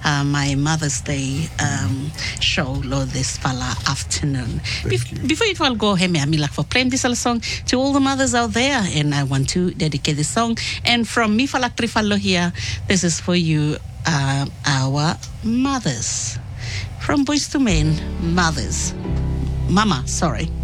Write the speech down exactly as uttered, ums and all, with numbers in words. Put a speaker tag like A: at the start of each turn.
A: uh, my Mother's Day um, show lo this fala afternoon. Bef- before you all go, hey, me like for playing this song to all the mothers out there, and I want to dedicate this song. And from me fala trifalo here, this is for you, uh, our mothers. From Boys to Men, mothers. Mama, sorry.